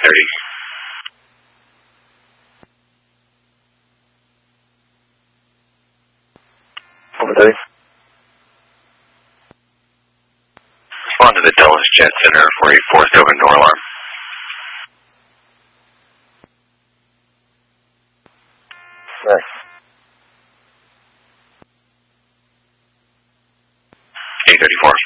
8:30. Over 30. Respond to the Dulles Jet Center for a forced open door alarm. Right. 8:34.